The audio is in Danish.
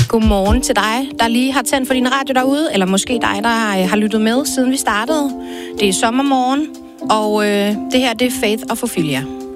Godmorgen til dig, der lige har tændt for din radio derude, eller måske dig, der har lyttet med, siden vi startede. Det er sommermorgen, og det her, det er Faith og Ophelia.